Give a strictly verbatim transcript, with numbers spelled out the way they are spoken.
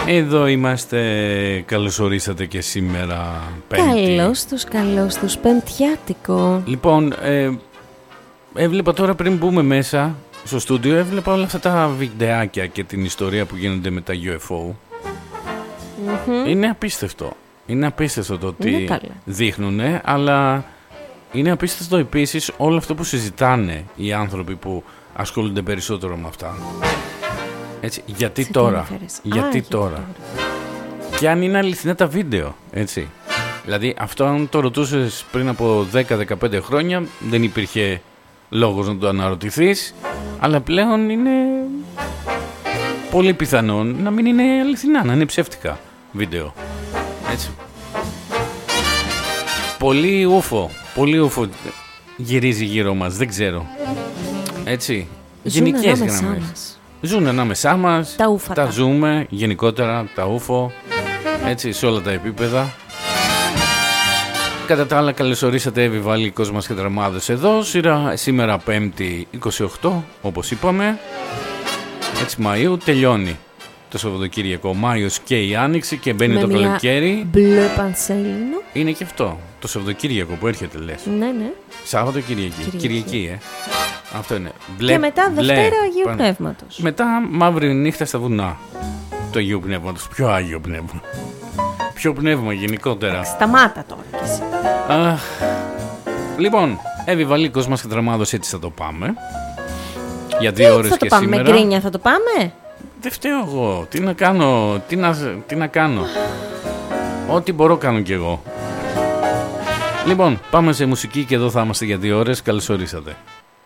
Εδώ είμαστε, καλώς ορίσατε και σήμερα Πέμπτη. Καλώς τους, καλώς τους, πεμπτιάτικο. Λοιπόν, ε, έβλεπα τώρα πριν μπούμε μέσα στο στούντιο, έβλεπα όλα αυτά τα βιντεάκια και την ιστορία που γίνονται με τα γιου εφ ο. Mm-hmm. Είναι απίστευτο. Είναι απίστευτο το ότι δείχνουνε, αλλά είναι απίστευτο επίσης όλο αυτό που συζητάνε οι άνθρωποι που ασχολούνται περισσότερο με αυτά. Έτσι, γιατί σε τώρα, γιατί Α, τώρα. τώρα και αν είναι αληθινά τα βίντεο, έτσι. Δηλαδή αυτό αν το ρωτούσες πριν από δέκα με δεκαπέντε χρόνια δεν υπήρχε λόγος να το αναρωτηθείς, αλλά πλέον είναι πολύ πιθανόν να μην είναι αληθινά, να είναι ψεύτικα βίντεο, έτσι. Πολύ ούφο, πολύ ούφο γυρίζει γύρω μας, δεν ξέρω, έτσι. Γενικές γραμμές. Ζουν ανάμεσά μας, τα, τα ζούμε γενικότερα, τα ούφο, έτσι, σε όλα τα επίπεδα. Κατά τα άλλα, καλώς ορίσατε Εβιβαλικός μας και Δραμάδες εδώ. Σύρα, σήμερα Πέμπτη είκοσι οκτώ, όπως είπαμε, έτσι, Μαΐου, τελειώνει το Σαββατοκύριακο, Μάιος και η Άνοιξη και μπαίνει με το καλοκαίρι. Μπλε πανσέλινο. Είναι και αυτό, το Σαββατοκύριακο που έρχεται, λες. Ναι, ναι. Σάββατο Κυριακή, Κυριακή, ε. Αυτό είναι. Μπλε, και μετά μπλε, Δευτέρα Αγίου πάνε. Πνεύματος. Μετά μαύρη νύχτα στα βουνά. Το Αγίου Πνεύματος. Ποιο Άγιο Πνεύμα. Ποιο πνεύμα γενικότερα. Σταμάτα τώρα κι εσύ. Αχ. Λοιπόν, Εβιβαλικός μας και Δραμάδος, έτσι θα το πάμε. Για δύο ώρες και πάμε, σήμερα. Με γκρίνια θα το πάμε. Δεν φταίω εγώ. Τι να κάνω. Τι να, τι να κάνω. Ό,τι μπορώ κάνω κι εγώ. Λοιπόν, πάμε σε μουσική και εδώ θα είμαστε για δύο ώρες. Καλώς ορίσατε.